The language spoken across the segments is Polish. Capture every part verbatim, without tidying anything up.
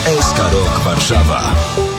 S K Rok Warszawa.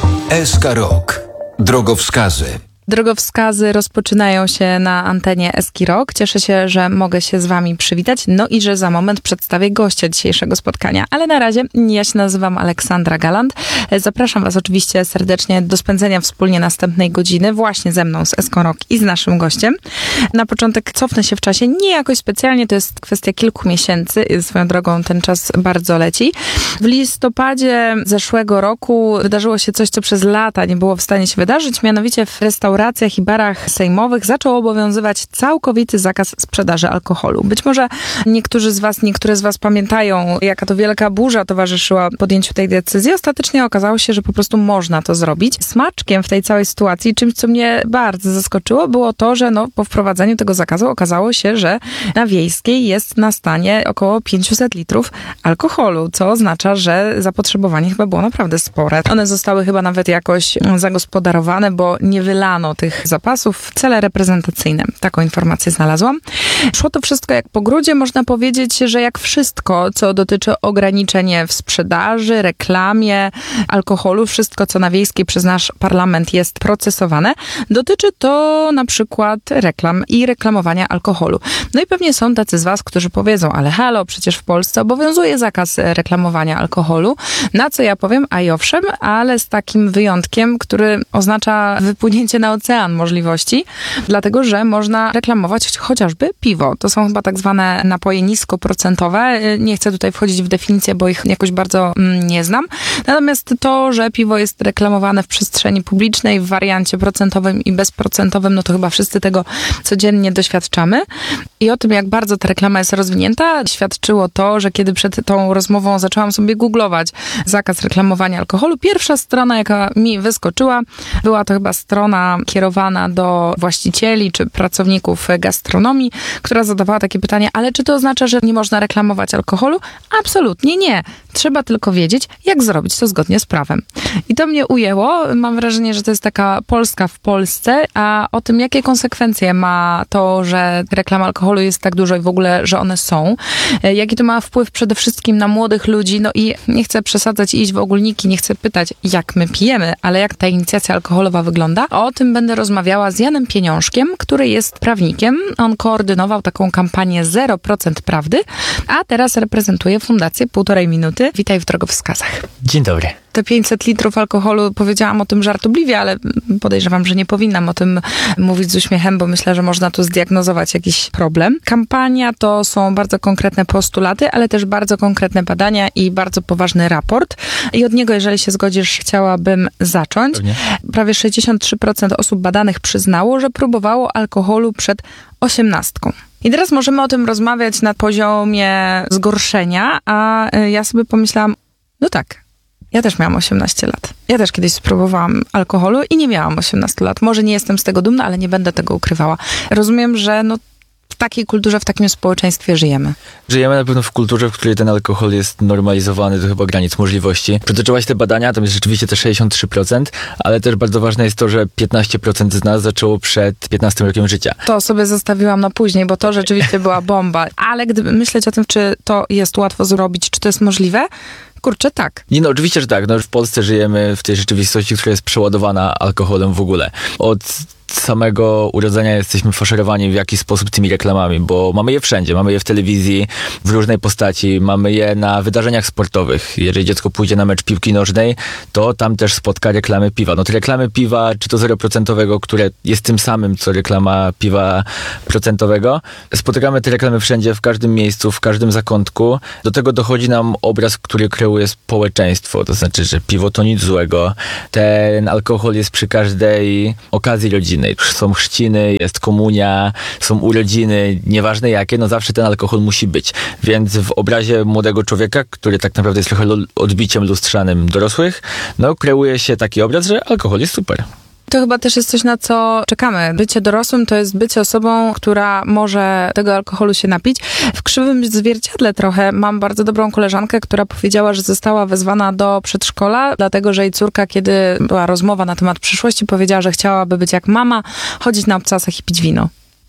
S K Rok. Drogowskazy. Drogowskazy rozpoczynają się na antenie Eski Rock. Cieszę się, że mogę się z wami przywitać, no i że za moment przedstawię gościa dzisiejszego spotkania. Ale na razie ja się nazywam Aleksandra Galant. Zapraszam was oczywiście serdecznie do spędzenia wspólnie następnej godziny właśnie ze mną z Eską Rock i z naszym gościem. Na początek cofnę się w czasie, nie jakoś specjalnie, to jest kwestia kilku miesięcy. Swoją drogą ten czas bardzo leci. W listopadzie zeszłego roku wydarzyło się coś, co przez lata nie było w stanie się wydarzyć, mianowicie w restauracjach W restauracjach i barach sejmowych zaczął obowiązywać całkowity zakaz sprzedaży alkoholu. Być może niektórzy z was, niektóre z was pamiętają, jaka to wielka burza towarzyszyła podjęciu tej decyzji. Ostatecznie okazało się, że po prostu można to zrobić. Smaczkiem w tej całej sytuacji, czymś, co mnie bardzo zaskoczyło, było to, że no, po wprowadzeniu tego zakazu okazało się, że na Wiejskiej jest na stanie około pięćset litrów alkoholu, co oznacza, że zapotrzebowanie chyba było naprawdę spore. One zostały chyba nawet jakoś zagospodarowane, bo nie wylano tych zapasów w cele reprezentacyjne. Taką informację znalazłam. Szło to wszystko jak po grudzie. Można powiedzieć, że jak wszystko, co dotyczy ograniczenia w sprzedaży, reklamie alkoholu, wszystko, co na Wiejskiej przez nasz parlament jest procesowane, dotyczy to na przykład reklam i reklamowania alkoholu. No i pewnie są tacy z was, którzy powiedzą, ale halo, przecież w Polsce obowiązuje zakaz reklamowania alkoholu. Na co ja powiem, a i owszem, ale z takim wyjątkiem, który oznacza wypłynięcie na ocean możliwości, dlatego, że można reklamować chociażby piwo. To są chyba tak zwane napoje niskoprocentowe. Nie chcę tutaj wchodzić w definicję, bo ich jakoś bardzo mm, nie znam. Natomiast to, że piwo jest reklamowane w przestrzeni publicznej w wariancie procentowym i bezprocentowym, no to chyba wszyscy tego codziennie doświadczamy. I o tym, jak bardzo ta reklama jest rozwinięta, świadczyło to, że kiedy przed tą rozmową zaczęłam sobie googlować zakaz reklamowania alkoholu, pierwsza strona, jaka mi wyskoczyła, była to chyba strona kierowana do właścicieli czy pracowników gastronomii, która zadawała takie pytanie, ale czy to oznacza, że nie można reklamować alkoholu? Absolutnie nie. Trzeba tylko wiedzieć, jak zrobić to zgodnie z prawem. I to mnie ujęło. Mam wrażenie, że to jest taka Polska w Polsce, a o tym, jakie konsekwencje ma to, że reklam alkoholu jest tak dużo i w ogóle, że one są. Jaki to ma wpływ przede wszystkim na młodych ludzi. No i nie chcę przesadzać i iść w ogólniki, nie chcę pytać, jak my pijemy, ale jak ta inicjacja alkoholowa wygląda. O tym będę rozmawiała z Janem Pieniążkiem, który jest prawnikiem. On koordynował taką kampanię zero procent prawdy, a teraz reprezentuje Fundację Półtorej Minuty. Witaj w Drogowskazach. Dzień dobry. Te pięćset litrów alkoholu, powiedziałam o tym żartobliwie, ale podejrzewam, że nie powinnam o tym mówić z uśmiechem, bo myślę, że można tu zdiagnozować jakiś problem. Kampania to są bardzo konkretne postulaty, ale też bardzo konkretne badania i bardzo poważny raport. I od niego, jeżeli się zgodzisz, chciałabym zacząć. Pewnie. Prawie sześćdziesiąt trzy procent osób badanych przyznało, że próbowało alkoholu przed osiemnastką. I teraz możemy o tym rozmawiać na poziomie zgorszenia, a ja sobie pomyślałam, no tak, ja też miałam osiemnaście lat. Ja też kiedyś spróbowałam alkoholu i nie miałam osiemnastu lat. Może nie jestem z tego dumna, ale nie będę tego ukrywała. Rozumiem, że no w takiej kulturze, w takim społeczeństwie żyjemy. Żyjemy na pewno w kulturze, w której ten alkohol jest normalizowany do chyba granic możliwości. Przytoczyłaś te badania, tam jest rzeczywiście te sześćdziesiąt trzy procent, ale też bardzo ważne jest to, że piętnaście procent z nas zaczęło przed piętnastym rokiem życia. To sobie zostawiłam na później, bo to rzeczywiście była bomba. Ale gdyby myśleć o tym, czy to jest łatwo zrobić, czy to jest możliwe, kurczę, tak. Nie, no oczywiście, że tak. No, w Polsce żyjemy w tej rzeczywistości, która jest przeładowana alkoholem w ogóle. Od samego urodzenia jesteśmy faszerowani w jakiś sposób tymi reklamami, bo mamy je wszędzie. Mamy je w telewizji, w różnej postaci, mamy je na wydarzeniach sportowych. Jeżeli dziecko pójdzie na mecz piłki nożnej, to tam też spotka reklamy piwa. No te reklamy piwa, czy to zero procentowego, które jest tym samym, co reklama piwa procentowego. Spotykamy te reklamy wszędzie, w każdym miejscu, w każdym zakątku. Do tego dochodzi nam obraz, który kreuje społeczeństwo. To znaczy, że piwo to nic złego. Ten alkohol jest przy każdej okazji rodzinnej. Są chrzciny, jest komunia, są urodziny, nieważne jakie, no zawsze ten alkohol musi być. Więc w obrazie młodego człowieka, który tak naprawdę jest trochę odbiciem lustrzanym dorosłych, no kreuje się taki obraz, że alkohol jest super. To chyba też jest coś, na co czekamy. Bycie dorosłym to jest bycie osobą, która może tego alkoholu się napić. W krzywym zwierciadle trochę mam bardzo dobrą koleżankę, która powiedziała, że została wezwana do przedszkola, dlatego że jej córka, kiedy była rozmowa na temat przyszłości, powiedziała, że chciałaby być jak mama, chodzić na obcasach i pić wino.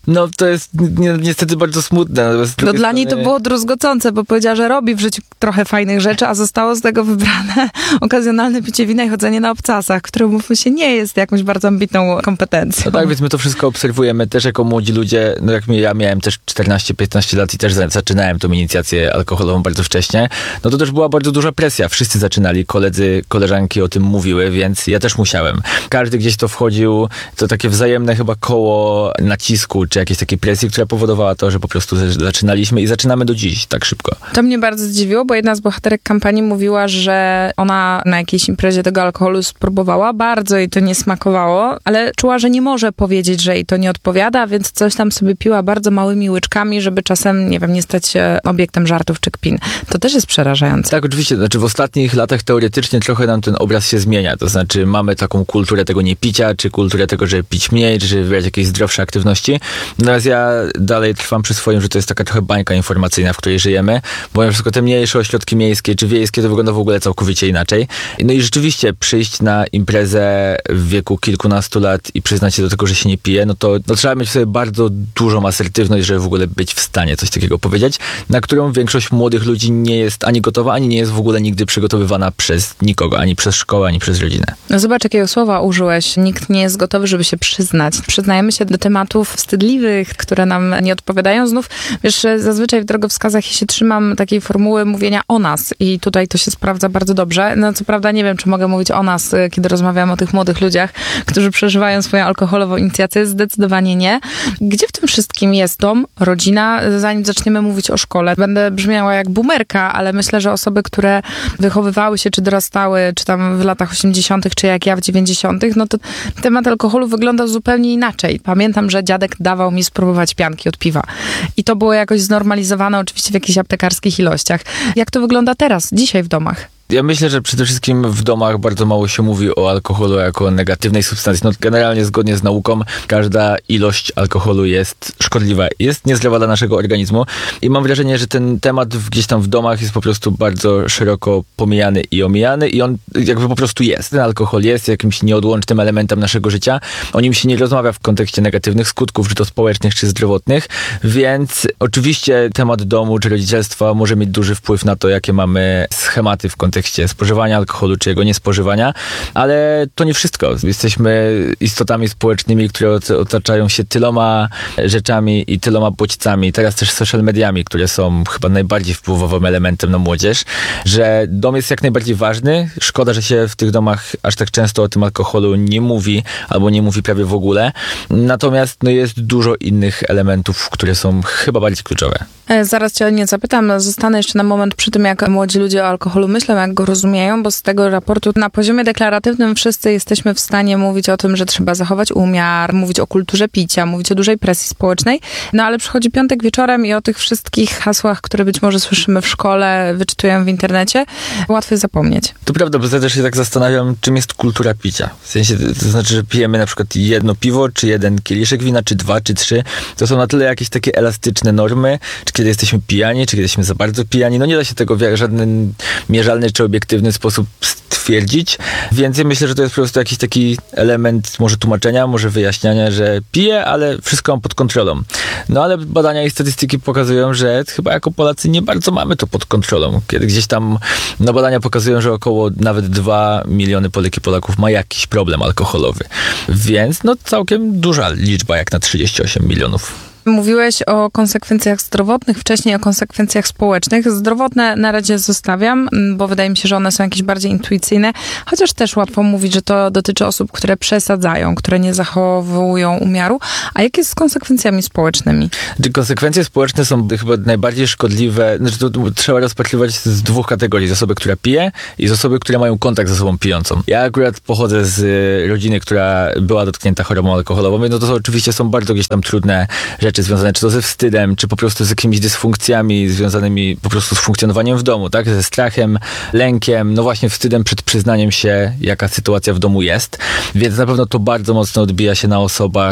No to jest ni- niestety bardzo smutne. No dla niej to było druzgocące, bo powiedziała, że robi w życiu trochę fajnych rzeczy, a zostało z tego wybrane okazjonalne picie wina i chodzenie na obcasach, które, mówmy się, nie jest jakąś bardzo ambitną kompetencją. No tak, więc my to wszystko obserwujemy też jako młodzi ludzie. No jak ja miałem też czternaście piętnaście lat i też zaczynałem tą inicjację alkoholową bardzo wcześnie, no to też była bardzo duża presja. Wszyscy zaczynali, koledzy, koleżanki o tym mówiły, więc ja też musiałem. Każdy gdzieś to wchodził, to takie wzajemne chyba koło nacisku, czy jakiejś takiej presji, która powodowała to, że po prostu zaczynaliśmy i zaczynamy do dziś tak szybko. To mnie bardzo zdziwiło, bo jedna z bohaterek kampanii mówiła, że ona na jakiejś imprezie tego alkoholu spróbowała, bardzo jej to nie smakowało, ale czuła, że nie może powiedzieć, że jej to nie odpowiada, więc coś tam sobie piła bardzo małymi łyczkami, żeby czasem, nie wiem, nie stać się obiektem żartów czy kpin. To też jest przerażające. Tak, oczywiście. Znaczy w ostatnich latach teoretycznie trochę nam ten obraz się zmienia. To znaczy mamy taką kulturę tego nie picia, czy kulturę tego, że pić mniej, czy żeby wybierać jakieś zdrowsze aktywności. Natomiast ja dalej trwam przy swoim, że to jest taka trochę bańka informacyjna, w której żyjemy, bo na przykład te mniejsze ośrodki miejskie czy wiejskie to wygląda w ogóle całkowicie inaczej. No i rzeczywiście przyjść na imprezę w wieku kilkunastu lat i przyznać się do tego, że się nie pije, no to no, trzeba mieć w sobie bardzo dużą asertywność, żeby w ogóle być w stanie coś takiego powiedzieć, na którą większość młodych ludzi nie jest ani gotowa, ani nie jest w ogóle nigdy przygotowywana przez nikogo, ani przez szkołę, ani przez rodzinę. No zobacz, jakiego słowa użyłeś. Nikt nie jest gotowy, żeby się przyznać. Przyznajemy się do tematów wstydliwych, które nam nie odpowiadają. Znów, wiesz, zazwyczaj w drogowskazach ja się trzymam takiej formuły mówienia o nas i tutaj to się sprawdza bardzo dobrze. No co prawda nie wiem, czy mogę mówić o nas, kiedy rozmawiam o tych młodych ludziach, którzy przeżywają swoją alkoholową inicjację. Zdecydowanie nie. Gdzie w tym wszystkim jest dom, rodzina? Zanim zaczniemy mówić o szkole, będę brzmiała jak boomerka, ale myślę, że osoby, które wychowywały się, czy dorastały, czy tam w latach osiemdziesiątych, czy jak ja w dziewięćdziesiątych, no to temat alkoholu wyglądał zupełnie inaczej. Pamiętam, że dziadek dawał mi spróbować pianki od piwa. I to było jakoś znormalizowane, oczywiście w jakichś aptekarskich ilościach. Jak to wygląda teraz, dzisiaj w domach? Ja myślę, że przede wszystkim w domach bardzo mało się mówi o alkoholu jako negatywnej substancji. No generalnie zgodnie z nauką każda ilość alkoholu jest szkodliwa, jest niezdrowa dla naszego organizmu i mam wrażenie, że ten temat gdzieś tam w domach jest po prostu bardzo szeroko pomijany i omijany i on jakby po prostu jest. Ten alkohol jest jakimś nieodłącznym elementem naszego życia. O nim się nie rozmawia w kontekście negatywnych skutków, czy to społecznych, czy zdrowotnych, więc oczywiście temat domu, czy rodzicielstwa może mieć duży wpływ na to, jakie mamy schematy w kontekście spożywania alkoholu, czy jego niespożywania, ale to nie wszystko. Jesteśmy istotami społecznymi, które otaczają się tyloma rzeczami i tyloma bodźcami. Teraz też social mediami, które są chyba najbardziej wpływowym elementem na młodzież, że dom jest jak najbardziej ważny. Szkoda, że się w tych domach aż tak często o tym alkoholu nie mówi, albo nie mówi prawie w ogóle. Natomiast no, jest dużo innych elementów, które są chyba bardziej kluczowe. Zaraz cię o nie zapytam. Zostanę jeszcze na moment przy tym, jak młodzi ludzie o alkoholu myślą, jak go rozumieją, bo z tego raportu na poziomie deklaratywnym wszyscy jesteśmy w stanie mówić o tym, że trzeba zachować umiar, mówić o kulturze picia, mówić o dużej presji społecznej, no ale przychodzi piątek wieczorem i o tych wszystkich hasłach, które być może słyszymy w szkole, wyczytujemy w internecie, łatwo jest zapomnieć. To prawda, bo ja też się tak zastanawiam, czym jest kultura picia. W sensie, to znaczy, że pijemy na przykład jedno piwo, czy jeden kieliszek wina, czy dwa, czy trzy. To są na tyle jakieś takie elastyczne normy, czy kiedy jesteśmy pijani, czy kiedy jesteśmy za bardzo pijani. No nie da się tego w żaden mierzalny czy obiektywny sposób stwierdzić, więc ja myślę, że to jest po prostu jakiś taki element może tłumaczenia, może wyjaśniania, że piję, ale wszystko mam pod kontrolą. No ale badania i statystyki pokazują, że chyba jako Polacy nie bardzo mamy to pod kontrolą. Kiedy gdzieś tam no badania pokazują, że około nawet dwa miliony Polek i Polaków ma jakiś problem alkoholowy. Więc no całkiem duża liczba jak na trzydzieści osiem milionów. Mówiłeś o konsekwencjach zdrowotnych, wcześniej o konsekwencjach społecznych. Zdrowotne na razie zostawiam, bo wydaje mi się, że one są jakieś bardziej intuicyjne, chociaż też łatwo mówić, że to dotyczy osób, które przesadzają, które nie zachowują umiaru. A jak jest z konsekwencjami społecznymi? Konsekwencje społeczne są chyba najbardziej szkodliwe. Znaczy, to, to trzeba rozpatrywać z dwóch kategorii. Z osoby, która pije i z osoby, które mają kontakt z osobą pijącą. Ja akurat pochodzę z rodziny, która była dotknięta chorobą alkoholową, no to, to oczywiście są bardzo gdzieś tam trudne rzeczy związane czy to ze wstydem, czy po prostu z jakimiś dysfunkcjami związanymi po prostu z funkcjonowaniem w domu, tak? Ze strachem, lękiem, no właśnie wstydem przed przyznaniem się, jaka sytuacja w domu jest. Więc na pewno to bardzo mocno odbija się na osobach,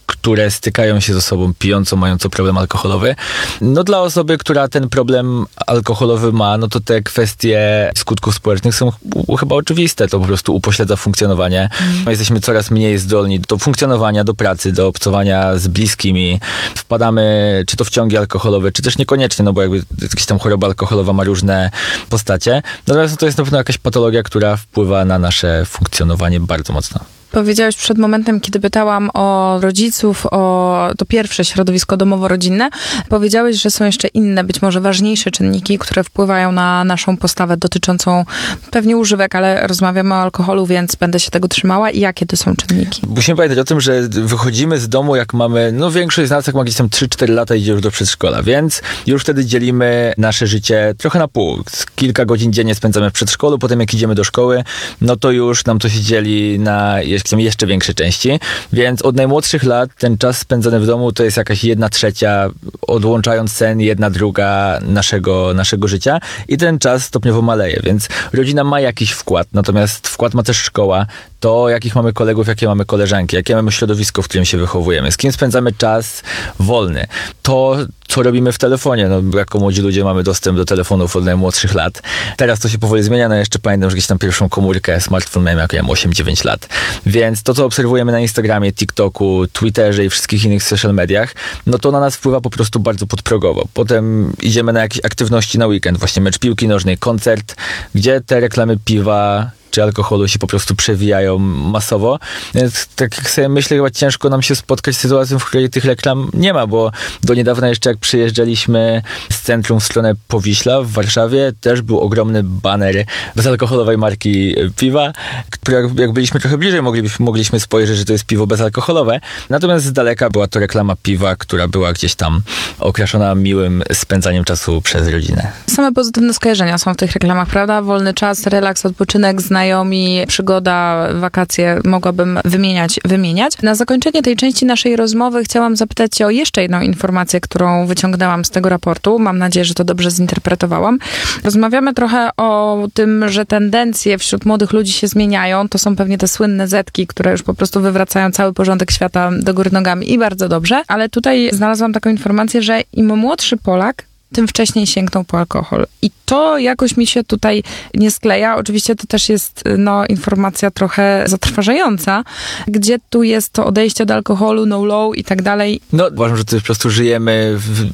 które stykają się ze sobą pijąco, mająco problem alkoholowy. No dla osoby, która ten problem alkoholowy ma, no to te kwestie skutków społecznych są ch- chyba oczywiste. To po prostu upośledza funkcjonowanie. Mm. My jesteśmy coraz mniej zdolni do funkcjonowania, do pracy, do obcowania z bliskimi. Wpadamy czy to w ciągi alkoholowe, czy też niekoniecznie, no bo jakby jakaś tam choroba alkoholowa ma różne postacie. Natomiast no to jest na pewno jakaś patologia, która wpływa na nasze funkcjonowanie bardzo mocno. Powiedziałeś przed momentem, kiedy pytałam o rodziców, o to pierwsze środowisko domowo-rodzinne, powiedziałeś, że są jeszcze inne, być może ważniejsze czynniki, które wpływają na naszą postawę dotyczącą pewnie używek, ale rozmawiamy o alkoholu, więc będę się tego trzymała. I jakie to są czynniki? Musimy pamiętać o tym, że wychodzimy z domu, jak mamy, no większość z nas, jak ma gdzieś tam trzy cztery lata, idzie już do przedszkola, więc już wtedy dzielimy nasze życie trochę na pół. Kilka godzin dziennie spędzamy w przedszkolu, potem jak idziemy do szkoły, no to już nam to się dzieli na jeszcze większe części, więc od najmłodszych lat ten czas spędzony w domu to jest jakaś jedna trzecia, odłączając sen, jedna druga naszego, naszego życia i ten czas stopniowo maleje, więc rodzina ma jakiś wkład, natomiast wkład ma też szkoła, to jakich mamy kolegów, jakie mamy koleżanki, jakie mamy środowisko, w którym się wychowujemy, z kim spędzamy czas wolny, to co robimy w telefonie, no jako młodzi ludzie mamy dostęp do telefonów od najmłodszych lat. Teraz to się powoli zmienia, no jeszcze pamiętam, że gdzieś tam pierwszą komórkę, smartfon miałem jak miałem osiem dziewięć lat. Więc to, co obserwujemy na Instagramie, TikToku, Twitterze i wszystkich innych social mediach, no to na nas wpływa po prostu bardzo podprogowo. Potem idziemy na jakieś aktywności na weekend, właśnie mecz piłki nożnej, koncert, gdzie te reklamy piwa czy alkoholu się po prostu przewijają masowo. Więc tak jak sobie myślę, chyba ciężko nam się spotkać z sytuacją, w której tych reklam nie ma, bo do niedawna jeszcze jak przyjeżdżaliśmy z centrum w stronę Powiśla w Warszawie, też był ogromny baner bezalkoholowej marki piwa, który jak, jak byliśmy trochę bliżej, moglibyśmy, mogliśmy spojrzeć, że to jest piwo bezalkoholowe. Natomiast z daleka była to reklama piwa, która była gdzieś tam okraszona miłym spędzaniem czasu przez rodzinę. Same pozytywne skojarzenia są w tych reklamach, prawda? Wolny czas, relaks, odpoczynek, znajomi, przygoda, wakacje, mogłabym wymieniać, wymieniać. Na zakończenie tej części naszej rozmowy chciałam zapytać cię o jeszcze jedną informację, którą wyciągnęłam z tego raportu. Mam nadzieję, że to dobrze zinterpretowałam. Rozmawiamy trochę o tym, że tendencje wśród młodych ludzi się zmieniają. To są pewnie te słynne zetki, które już po prostu wywracają cały porządek świata do góry nogami i bardzo dobrze. Ale tutaj znalazłam taką informację, że im młodszy Polak, tym wcześniej sięgną po alkohol. I to jakoś mi się tutaj nie skleja. Oczywiście to też jest no, informacja trochę zatrważająca, gdzie tu jest to odejście od alkoholu, no low i tak dalej. No uważam, że to po prostu żyjemy w